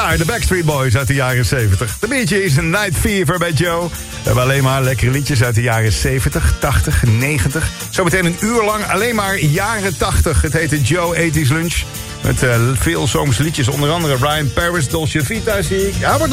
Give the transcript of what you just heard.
Ja, de Backstreet Boys uit de jaren 70. De Bee Gees en Night Fever bij Joe. We hebben alleen maar lekkere liedjes uit de jaren 70, 80, 90. Zometeen een uur lang alleen maar jaren 80. Het heet de Joe 80's Lunch. Met veel zomerse liedjes, onder andere Ryan Paris, Dolce Vita zie ik. Ja,